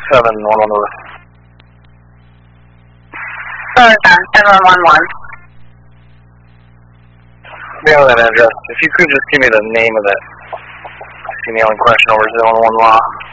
711 over. Sorry, 7111. Mail that address. If you could just give me the name of that female in question over 711.